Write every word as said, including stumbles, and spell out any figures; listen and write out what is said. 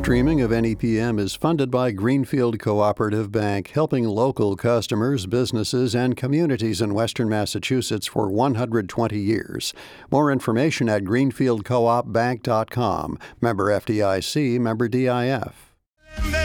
streaming of N E P M is funded by Greenfield Cooperative Bank, helping local customers, businesses, and communities in western Massachusetts for one hundred twenty years. More information at greenfield coop bank dot com. Member F D I C, member D I F.